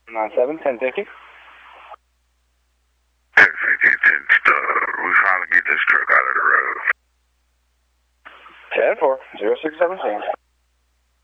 97, 1050. 1050, 10 star. We finally get this truck out of the road. 10-4, 0617.